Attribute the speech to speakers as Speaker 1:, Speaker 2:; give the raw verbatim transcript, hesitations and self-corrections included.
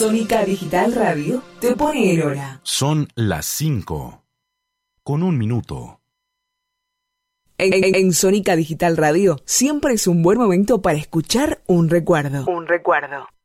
Speaker 1: Sónica Digital Radio te pone el hora.
Speaker 2: Son las cinco. Con un minuto.
Speaker 1: En, en, en Sónica Digital Radio siempre es un buen momento para escuchar un recuerdo. Un recuerdo.